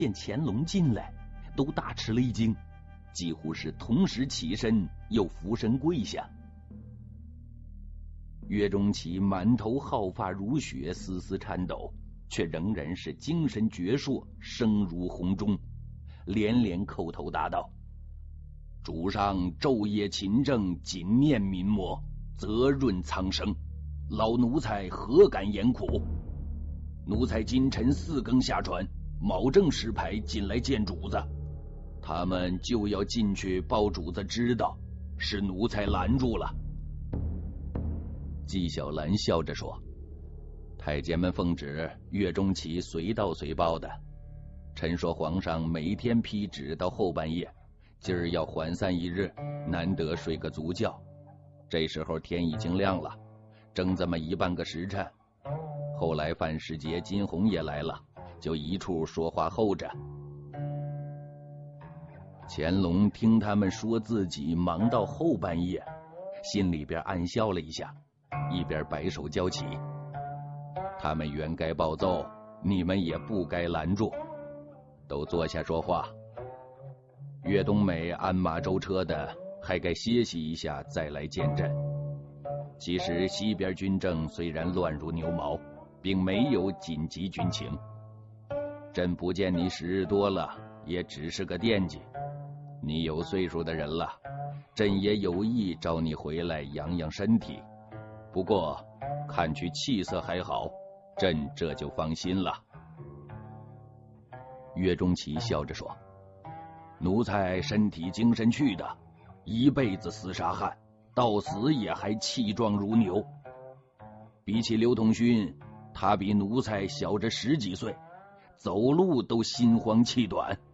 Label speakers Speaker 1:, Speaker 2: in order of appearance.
Speaker 1: 见乾隆进来，都大吃了一惊，几乎是同时起身又俯身跪下。岳钟琪满头皓发如雪，丝丝颤抖，却仍然是精神矍铄，声如洪钟，连连叩头答道：主上昼夜勤政，谨念民魔，泽润苍生，老奴才何敢言苦？奴才今晨4更下船，卯正石牌进来见主子，他们就要进去报主子知道，是奴才拦住了。纪晓岚笑着说：太监们奉旨，岳钟琪随到随报的。臣说皇上每天批旨到后半夜，今儿要缓散一日，难得睡个足觉。这时候天已经亮了，正这么1半个时辰。后来范世杰、金鸿也来了，就一处说话候着。乾隆听他们说自己忙到后半夜，心里边暗笑了一下，一边摆手叫起：他们原该报奏，你们也不该拦住，都坐下说话。岳东美鞍马舟车的，还该歇息一下再来见朕。其实西边军政虽然乱如牛毛，并没有紧急军情，朕不见你10日多了，也只是个惦记。你有岁数的人了，朕也有意召你回来养养身体。不过看去气色还好，朕这就放心了。岳钟琪笑着说：奴才身体精神去的，一辈子厮杀汉，到死也还气壮如牛。比起刘统勋，他比奴才小着10几岁，走路都心慌气短。